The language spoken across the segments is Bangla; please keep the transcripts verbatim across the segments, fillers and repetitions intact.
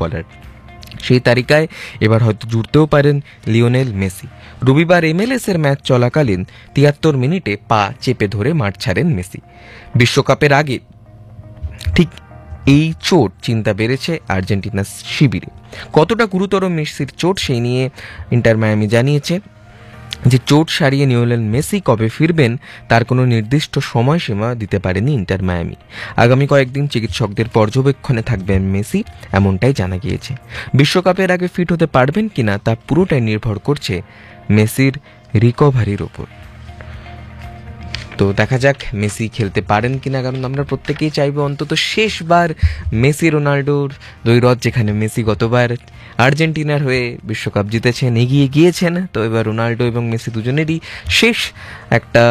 ফুটবলার। সেই তালিকায় এবার হয়তো জুড়তেও পারেন লিওনেল মেসি। রবিবার এমএলএস এর ম্যাচ চলাকালীন তিয়াত্তর মিনিটে পা চেপে ধরে মাঠ ছাড়েন মেসি। বিশ্বকাপের আগে ঠিক এই চোট চিন্তা বেড়েছে আর্জেন্টিনার শিবিরে। কতটা গুরুতর মেসির চোট সেই নিয়ে ইন্টার মায়ামি জানিয়েছে যে চোট সারিয়ে লিওনেল মেসি কবে ফিরবেন তার কোনো নির্দিষ্ট সময়সীমা দিতে পারেনি ইন্টার মায়ামি। আগামী কয়েকদিন চিকিৎসকদের পর্যবেক্ষণে থাকবেন মেসি, এমনটাই জানা গিয়েছে। বিশ্বকাপের আগে ফিট হতে পারবেন কিনা তা পুরোটাই নির্ভর করছে মেসির রিকভারির ওপর। তো দেখা যাক মেসি খেলতে পারেন কিনা, কারণ আমরা প্রত্যেকেই চাইবো অন্তত শেষবার মেসি রোনাল্ডোর দ্বৈরথ, যেখানে মেসি গতবার আর্জেন্টিনার হয়ে বিশ্বকাপ জিতেছেন, এগিয়ে গিয়েছেন। তো এবার রোনাল্ডো এবং মেসি দুজনেরই শেষ একটা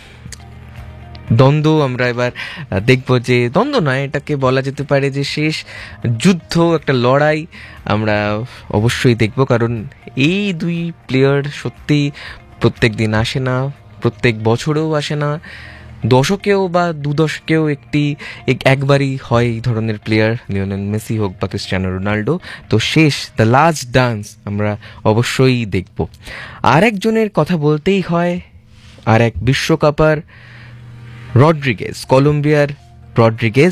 দ্বন্দ্ব আমরা এবার দেখব, যে দ্বন্দ্ব নয়, এটাকে বলা যেতে পারে যে শেষ যুদ্ধ, একটা লড়াই আমরা অবশ্যই দেখব। কারণ এই দুই প্লেয়ার সত্যি প্রত্যেক দিন আসে না, প্রত্যেক বছরেও আসে না, দশকেও বা দু দশকেও একটি একবারই হয় এই ধরনের প্লেয়ার, লিওনেল মেসি হোক বা ক্রিস্টিয়ানো রোনাল্ডো। তো শেষ দ্য লাস্ট ডান্স আমরা অবশ্যই দেখব। আর একজনের কথা বলতেই হয়, আর এক বিশ্বকাপার রড্রিগেজ, কলম্বিয়ার রড্রিগেজ।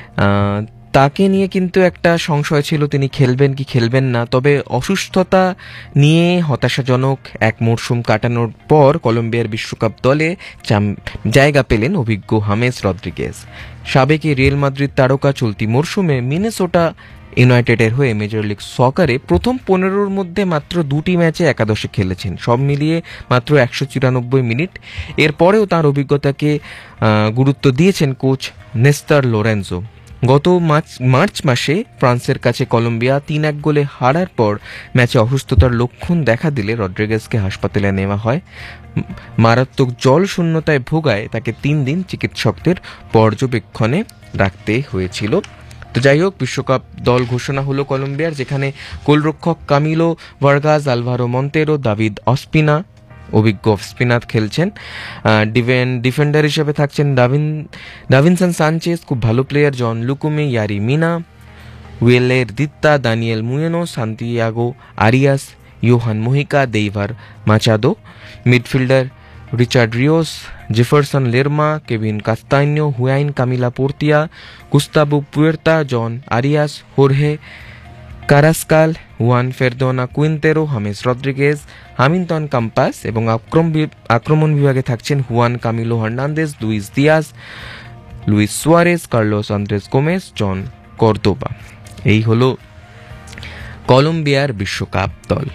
তাকে নিয়ে কিন্তু একটা সংশয় ছিল তিনি খেলবেন কি খেলবেন না। তবে অসুস্থতা নিয়ে হতাশাজনক এক মরশুম কাটানোর পর কলম্বিয়ার বিশ্বকাপ দলে জায়গা পেলেন অভিজ্ঞ হামেস রড্রিগেজ। সাবেক রিয়াল মাদ্রিদ তারকা চলতি মরশুমে মিনেসোটা ইউনাইটেডের হয়ে মেজর লিগ সকারে প্রথম পনেরোর মধ্যে মাত্র দুটি ম্যাচে একাদশে খেলেছেন, সব মিলিয়ে মাত্র একশো চুরানব্বই মিনিট। এরপরেও তার অভিজ্ঞতাকে গুরুত্ব দিয়েছেন কোচ নেস্তার লোরেনজো। গত মার্চ মার্চ মাসে ফ্রান্সের কাছে কলম্বিয়া তিন এক গোলে হারার পর ম্যাচে অসুস্থতার লক্ষণ দেখা দিলে রড্রিগেজকে হাসপাতালে নেওয়া হয়। মারাত্মক জল শূন্যতায় ভোগায় তাকে তিন দিন চিকিৎসকদের পর্যবেক্ষণে রাখতে হয়েছিল। তো যাই হোক, বিশ্বকাপ দল ঘোষণা হলো কলম্বিয়ার, যেখানে গোলরক্ষক কামিলো ভার্গাস, আলভারো মন্তেরো, দাভিদ অস্পিনা, অভিজ্ঞ অস্পিনাত খেলছেন। ডিফেন ডিফেন্ডার হিসেবে থাকছেন দাভিন দাভিনসন সানচেজ, খুব ভালো প্লেয়ার, জন লুকুমি, ইয়ারি Mina, উয়েলের দিত্তা, Danijel মুয়েনো, Santiago Arias, Johan মোহিকা, দেইভার Machado. Midfielder Richard রিওস, Jefferson লেরমা, Kevin কাস্তাইনো, হুয়াইন কামিলা পোর্তিয়া, গুস্তাবো পুয়ের্তা, জন আরিয়াস, হোর্হে কারাসকাল, হুয়ান ফেরদোনা কুইন্তেরো, হামেস রড্রিগেজ, হামিলটন কাম্পাস। এবং আক্রমণ বিভাগে থাকছেন Juan কামিলো Hernandez, Luis Diaz, Luis Suarez, Carlos Andres Gomes, জন কর্দোবা। এই হলো কলম্বিয়ার বিশ্বকাপ দল।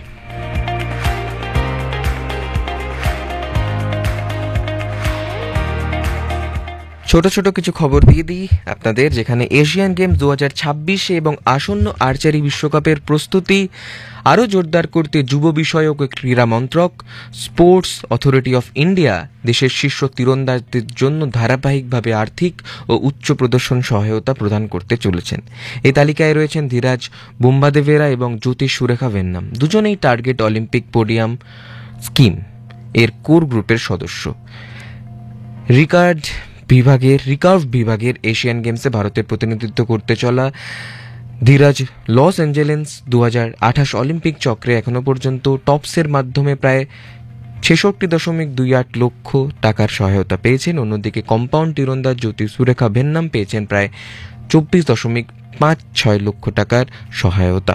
ছোট ছোট কিছু খবর দিয়ে দিই আপনাদের, যেখানে এশিয়ান গেমস দু হাজার ছাব্বিশে এবং আসন্ন আর্চারি বিশ্বকাপের প্রস্তুতি আরও জোরদার করতে যুব বিষয়ক ক্রীড়া মন্ত্রক, স্পোর্টস অথরিটি অফ ইন্ডিয়া দেশের শীর্ষ তীরন্দাজদের জন্য ধারাবাহিকভাবে আর্থিক ও উচ্চ প্রদর্শন সহায়তা প্রদান করতে চলেছেন। এই তালিকায় রয়েছেন ধীরাজ বোম্বাদেভেরা এবং জ্যোতি সুরেখা ভেন্নাম, দুজনেই টার্গেট অলিম্পিক পোডিয়াম স্কিম এর কোর গ্রুপের সদস্য। রিকার্ড বিভাগের রিকার্ভ বিভাগের এশিয়ান গেমসে ভারতের প্রতিনিধিত্ব করতে চলা ধীরাজ লস অ্যাঞ্জেলেস দু হাজার আঠাশ অলিম্পিক চক্রে এখনো পর্যন্ত টপসের মাধ্যমে প্রায় ছেষট্টি দশমিক দুই আট লক্ষ টাকার সহায়তা পেয়েছেন। অন্যদিকে কম্পাউন্ড তীরন্দাজ জ্যোতি সুরেখা ভেন্নাম পেয়েছেন প্রায় চব্বিশ দশমিক পাঁচ ছয় লক্ষ টাকার সহায়তা।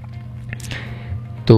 তো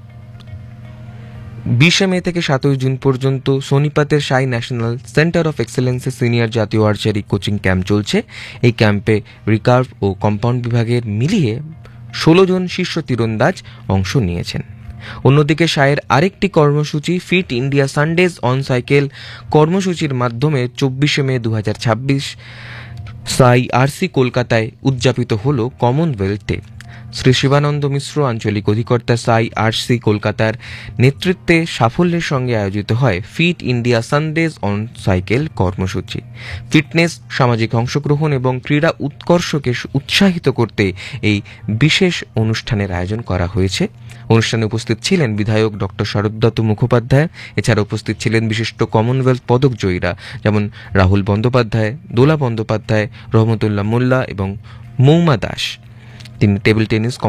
বিশে মে থেকে সাতই জুন পর্যন্ত সোনিপতের সাই ন্যাশনাল সেন্টার অফ এক্সেলেন্সে সিনিয়র জাতীয় আর্চারি কোচিং ক্যাম্প চলছে। এই ক্যাম্পে রিকার্ভ ও কম্পাউন্ড বিভাগের মিলিয়ে ষোলো জন শীর্ষ তীরন্দাজ অংশ নিয়েছেন। অন্যদিকে সাইয়ের আরেকটি কর্মসূচি fit India Sundays on cycle কর্মসূচির মাধ্যমে চব্বিশে মে দু হাজার ছাব্বিশ সাই আরসি কলকাতায় উদযাপিত হল কমনওয়েলথ ডে। শ্রী শিবানন্দ মিশ্র, আঞ্চলিক অধিকর্তা সাই আরসি কলকাতার নেতৃত্বে সাফল্যের সঙ্গে আয়োজিত হয় fit India Sundays on cycle কর্মসূচি। ফিটনেস, সামাজিক অংশগ্রহণ এবং ক্রীড়া উৎকর্ষকে উৎসাহিত করতে এই বিশেষ অনুষ্ঠানের আয়োজন করা হয়েছে। অনুষ্ঠানে উপস্থিত ছিলেন বিধায়ক ডক্টর শরৎদত্ত মুখোপাধ্যায়। এছাড়া উপস্থিত ছিলেন বিশিষ্ট কমনওয়েলথ পদক জয়ীরা যেমন রাহুল বন্দ্যোপাধ্যায়, দোলা বন্দ্যোপাধ্যায়, রহমতুল্লাহ মোল্লা এবং মৌমা দাস। তিনি টেবিল টেনিস